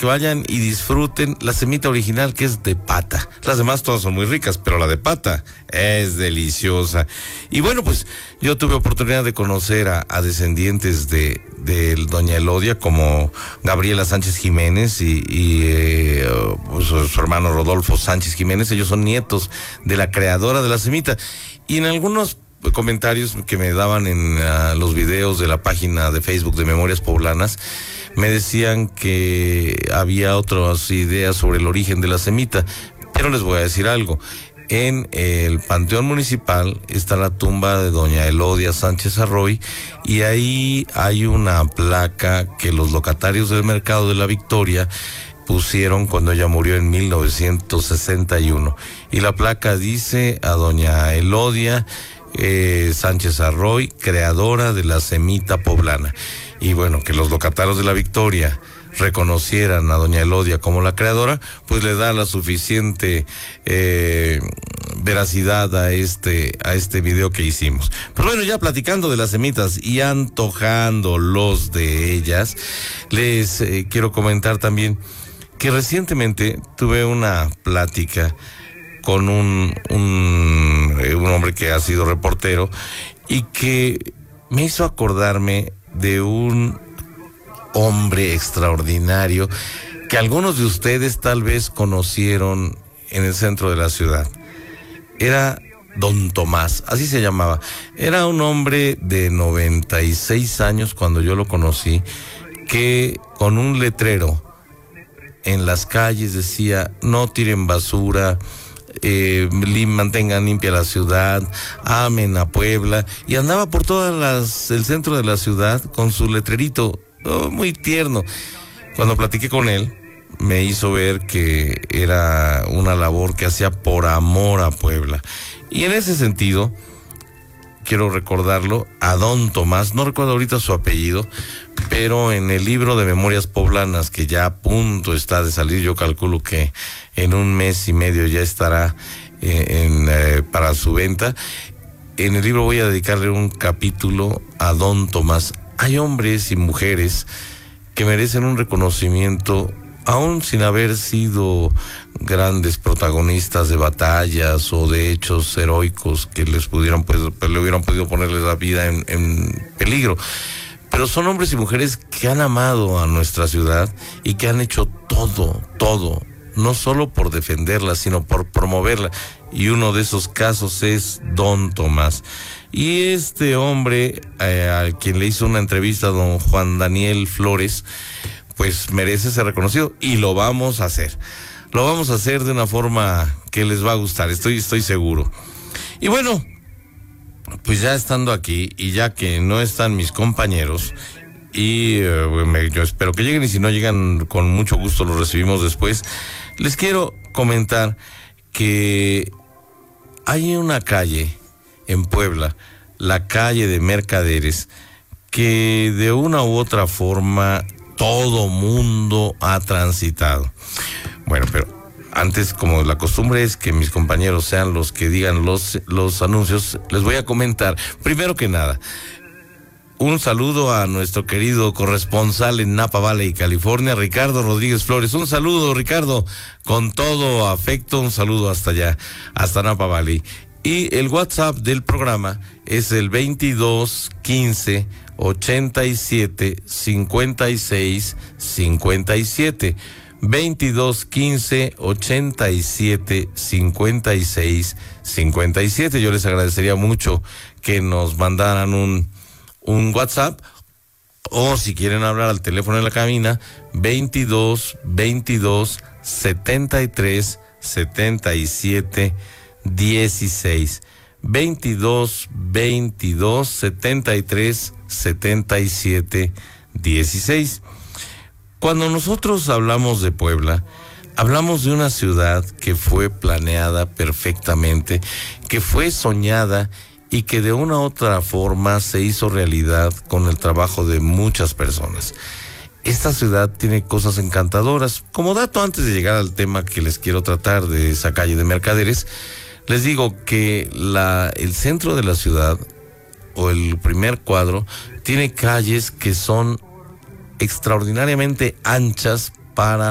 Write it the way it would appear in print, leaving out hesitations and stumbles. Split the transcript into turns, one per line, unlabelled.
que vayan y disfruten la semita original, que es de pata. Las demás todas son muy ricas, pero la de pata es deliciosa. Y bueno, pues yo tuve oportunidad de conocer a descendientes de doña Elodia, como Gabriela Sánchez Jiménez y pues, su hermano Rodolfo Sánchez Jiménez. Ellos son nietos de la creadora de la semita. Y en algunos comentarios que me daban en los videos de la página de Facebook de Memorias Poblanas, me decían que había otras ideas sobre el origen de la semita, pero les voy a decir algo. En el Panteón Municipal está la tumba de doña Elodia Sánchez Arroy, y ahí hay una placa que los locatarios del Mercado de la Victoria pusieron cuando ella murió en 1961. Y la placa dice: a doña Elodia Sánchez Arroy, creadora de la semita poblana. Y bueno, que los locatarios de la Victoria reconocieran a doña Elodia como la creadora, pues le da la suficiente veracidad a este video que hicimos. Pero bueno, ya platicando de las semitas y antojándolos de ellas, les quiero comentar también que recientemente tuve una plática con un hombre que ha sido reportero y que me hizo acordarme de un hombre extraordinario que algunos de ustedes tal vez conocieron en el centro de la ciudad. Era Don Tomás, así se llamaba. Era un hombre de 96 años cuando yo lo conocí, que con un letrero en las calles decía: no tiren basura, mantengan limpia la ciudad, amen a Puebla, y andaba por todas el centro de la ciudad con su letrerito, muy tierno. Cuando platiqué con él, me hizo ver que era una labor que hacía por amor a Puebla, y en ese sentido quiero recordarlo a Don Tomás. No recuerdo ahorita su apellido, pero en el libro de Memorias Poblanas, que ya a punto está de salir, yo calculo que en un mes y medio ya estará para su venta. En el libro voy a dedicarle un capítulo a Don Tomás. Hay hombres y mujeres que merecen un reconocimiento, aún sin haber sido grandes protagonistas de batallas o de hechos heroicos que le hubieran podido ponerles la vida en peligro. Pero son hombres y mujeres que han amado a nuestra ciudad y que han hecho todo, no solo por defenderla, sino por promoverla. Y uno de esos casos es Don Tomás. Y este hombre, al quien le hizo una entrevista a don Juan Daniel Flores, pues merece ser reconocido, y lo vamos a hacer. Lo vamos a hacer de una forma que les va a gustar, estoy seguro. Y bueno, pues ya estando aquí, y ya que no están mis compañeros, y yo espero que lleguen, y si no llegan, con mucho gusto los recibimos después, les quiero comentar que hay una calle en Puebla, la calle de Mercaderes, que de una u otra forma todo mundo ha transitado. Bueno, pero antes, como la costumbre es que mis compañeros sean los que digan los anuncios, les voy a comentar, primero que nada, un saludo a nuestro querido corresponsal en Napa Valley, California, Ricardo Rodríguez Flores. Un saludo, Ricardo, con todo afecto, un saludo hasta allá, hasta Napa Valley. Y el WhatsApp del programa es el 2215 87 56 57. 2215 87 56 57. Yo les agradecería mucho que nos mandaran un WhatsApp, o si quieren hablar al teléfono de la cabina, 22 22 73 77 16. 22 22 73 77 16. Cuando nosotros hablamos de Puebla, hablamos de una ciudad que fue planeada perfectamente, que fue soñada y que de una u otra forma se hizo realidad con el trabajo de muchas personas. Esta ciudad tiene cosas encantadoras. Como dato, antes de llegar al tema que les quiero tratar de esa calle de Mercaderes, les digo que el centro de la ciudad, o el primer cuadro, tiene calles que son extraordinariamente anchas para